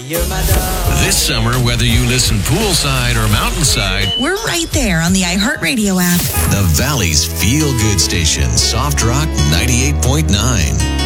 This summer, whether you listen poolside or mountainside, we're right there on the iHeartRadio app. The Valley's feel-good station, Soft Rock 98.9.